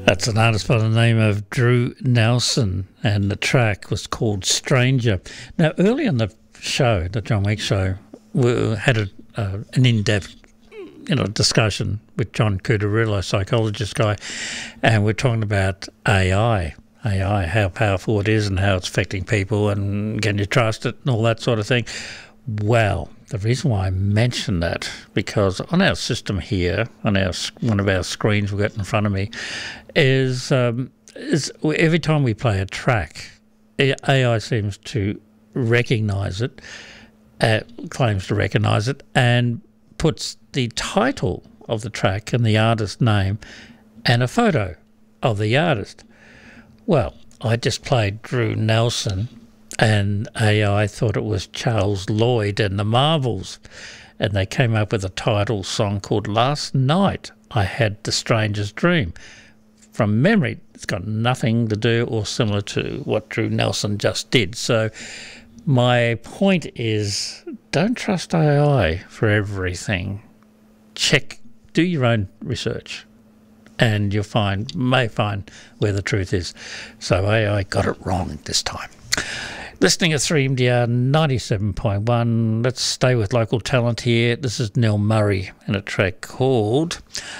That's an artist by the name of Drew Nelson, and the track was called Stranger. Now, early in the show, the John Weeks show, we had an in-depth discussion with John Cuterillo, psychologist guy, and we're talking about AI, how powerful it is and how it's affecting people and can you trust it and all that sort of thing. Well, the reason why I mention that, because on our system here, on one of our screens we've got in front of me, is every time we play a track, AI seems to recognise it, claims to recognise it, and puts the title of the track and the artist name and a photo of the artist. Well, I just played Drew Nelson and AI thought it was Charles Lloyd and the Marvels, and they came up with a title song called Last Night I Had the Strangest Dream. From memory, it's got nothing to do or similar to what Drew Nelson just did. So my point is, don't trust AI for everything. Do your own research, and you'll may find where the truth is. So AI got it wrong this time. Listening at 3MDR 97.1. Let's stay with local talent here. This is Neil Murray in a track called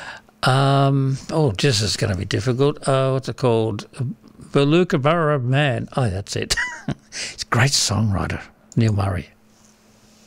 this is going to be difficult. What's it called? Belukabara Man. Oh, that's it. He's a great songwriter, Neil Murray.